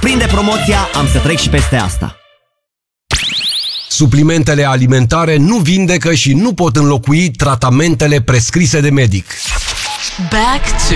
prinde promoția, am să trec și peste asta. Suplimentele alimentare nu vindecă și nu pot înlocui tratamentele prescrise de medic. Back to